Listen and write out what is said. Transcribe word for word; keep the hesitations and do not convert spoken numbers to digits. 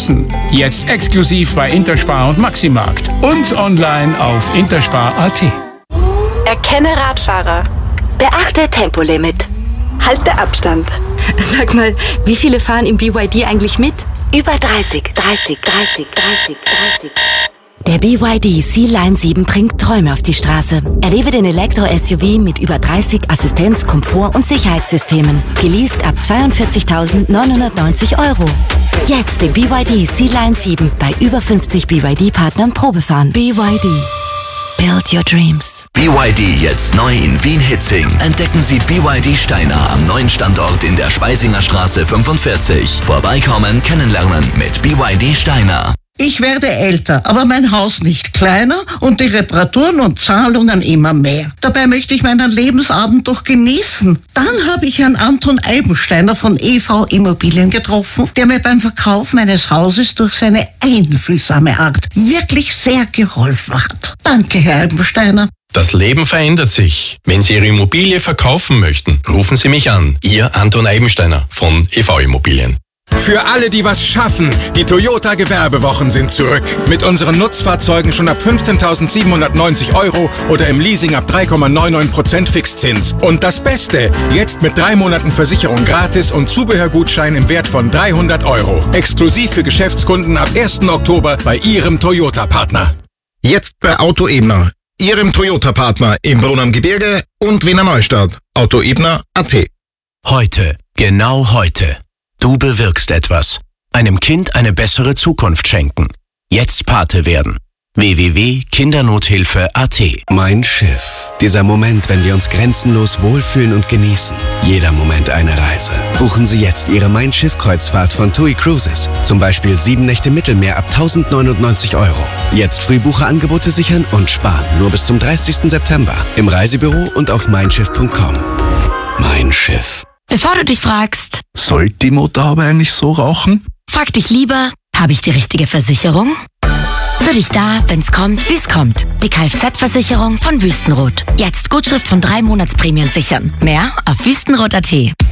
vergessen. Jetzt exklusiv bei Interspar und Maximarkt und online auf interspar punkt at. Erkenne Radfahrer. Beachte Tempolimit. Halte Abstand. Sag mal, wie viele fahren im B Y D eigentlich mit? Über dreißig, dreißig, dreißig, dreißig, dreißig. Der B Y D C-Line sieben bringt Träume auf die Straße. Erlebe den Elektro-S U V mit über dreißig Assistenz-, Komfort- und Sicherheitssystemen. Geleast ab zweiundvierzigtausendneunhundertneunzig Euro. Jetzt den B Y D C-Line sieben bei über fünfzig B Y D-Partnern Probefahren. B Y D. Build your dreams. B Y D jetzt neu in Wien-Hitzing. Entdecken Sie B Y D Steiner am neuen Standort in der Speisinger Straße fünfundvierzig. Vorbeikommen, kennenlernen mit B Y D Steiner. Ich werde älter, aber mein Haus nicht kleiner und die Reparaturen und Zahlungen immer mehr. Dabei möchte ich meinen Lebensabend doch genießen. Dann habe ich Herrn Anton Eibensteiner von E V Immobilien getroffen, der mir beim Verkauf meines Hauses durch seine einfühlsame Art wirklich sehr geholfen hat. Danke, Herr Eibensteiner. Das Leben verändert sich. Wenn Sie Ihre Immobilie verkaufen möchten, rufen Sie mich an. Ihr Anton Eibensteiner von E V Immobilien. Für alle, die was schaffen, die Toyota Gewerbewochen sind zurück. Mit unseren Nutzfahrzeugen schon ab fünfzehntausendsiebenhundertneunzig Euro oder im Leasing ab drei Komma neunundneunzig Prozent Fixzins. Und das Beste, jetzt mit drei Monaten Versicherung gratis und Zubehörgutschein im Wert von dreihundert Euro. Exklusiv für Geschäftskunden ab ersten Oktober bei Ihrem Toyota-Partner. Jetzt bei Auto Ebner, Ihrem Toyota-Partner im Brunn am Gebirge und Wiener Neustadt. Autoebner punkt at. Heute, genau heute. Du bewirkst etwas. Einem Kind eine bessere Zukunft schenken. Jetzt Pate werden. w w w punkt kindernothilfe punkt at. Mein Schiff. Dieser Moment, wenn wir uns grenzenlos wohlfühlen und genießen. Jeder Moment eine Reise. Buchen Sie jetzt Ihre Mein Schiff-Kreuzfahrt von TUI Cruises. Zum Beispiel sieben Nächte Mittelmeer ab tausendneunundneunzig Euro. Jetzt Frühbucherangebote sichern und sparen. Nur bis zum dreißigsten September. Im Reisebüro und auf mein schiff punkt com. Mein Schiff. Bevor du dich fragst, sollte die Motorhaube eigentlich so rauchen? frag dich lieber, habe ich die richtige Versicherung? Für dich da, wenn's kommt, wie's kommt. Die Kfz-Versicherung von Wüstenrot. Jetzt Gutschrift von drei Monatsprämien sichern. Mehr auf wüstenrot punkt at.